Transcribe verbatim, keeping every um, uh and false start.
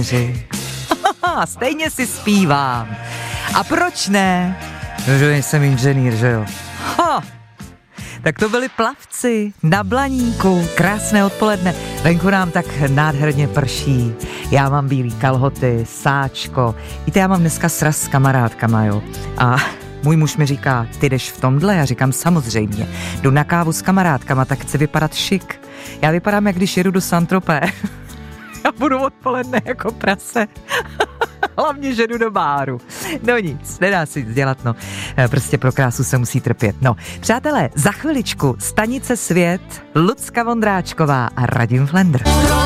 inženýři. Stejně si zpívám. A proč ne? No, že jsem inženýr, že jo? Ha! Tak to byli Plavci na Blaníku. Krásné odpoledne. Venku nám tak nádherně prší. Já mám bílý kalhoty, sáčko. Víte, já mám dneska sraz s kamarádkama, jo. A můj muž mi říká, ty jdeš v tomhle? Já říkám, samozřejmě. Jdu na kávu s kamarádkama, tak chci vypadat šik. Já vypadám, jak když jedu do Saint-Tropez. Já budu odpoledne jako prase. Hlavně, že jdu do báru. No nic, nedá si nic dělat, no. Prostě pro krásu se musí trpět. No, přátelé, za chviličku Stanice Svět, Lucka Vondráčková a Radim Flendr.